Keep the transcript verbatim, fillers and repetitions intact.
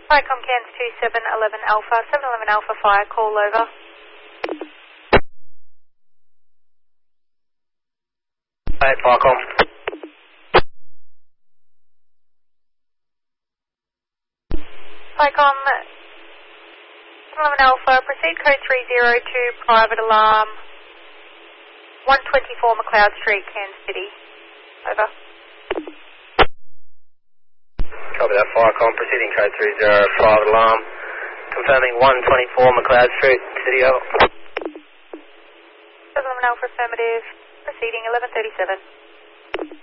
Viacom Cairns two seven one one Alpha, seven one one Alpha fire, call over. Hey, Viacom. Viacom seven one one Alpha, proceed code three zero two, private alarm, one twenty-four McLeod Street, Cairns City. Over. Copy that, Viacom, proceeding code three zero, private alarm, confirming one twenty-four McLeod Street, City, over. seven one one Alpha affirmative, proceeding eleven thirty-seven.